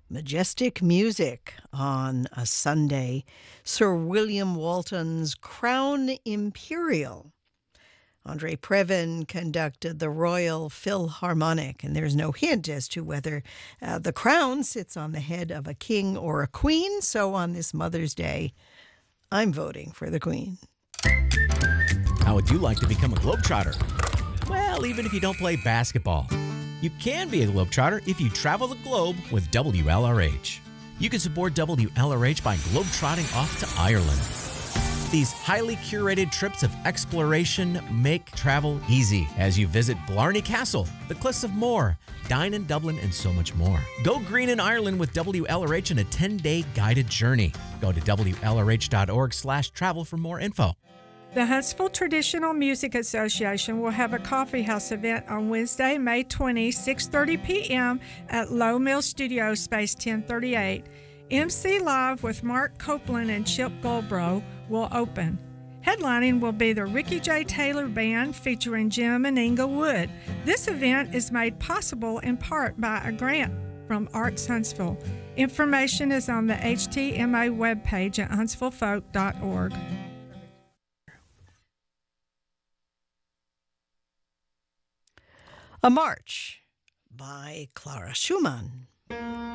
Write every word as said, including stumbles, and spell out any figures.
Majestic music on a Sunday. Sir William Walton's Crown Imperial. Andre Previn conducted the Royal Philharmonic, and there's no hint as to whether uh, the crown sits on the head of a king or a queen. So on this Mother's Day, I'm voting for the Queen. How would you like to become a Globetrotter? Well, even if you don't play basketball, you can be a Globetrotter if you travel the globe with W L R H. You can support W L R H by globetrotting off to Ireland. These highly curated trips of exploration make travel easy as you visit Blarney Castle, the Cliffs of Moher, dine in Dublin, and so much more. Go green in Ireland with W L R H in a ten-day guided journey. Go to W L R H dot org slash travel for more info. The Huntsville Traditional Music Association will have a coffee house event on Wednesday, May twentieth, six thirty p.m. at Low Mill Studio Space ten thirty-eight. M C Live with Mark Copeland and Chip Goldbrough will open. Headlining will be the Ricky J. Taylor Band featuring Jim and Inga Wood. This event is made possible in part by a grant from Arts Huntsville. Information is on the H T M A webpage at huntsville folk dot org. A March by Clara Schumann.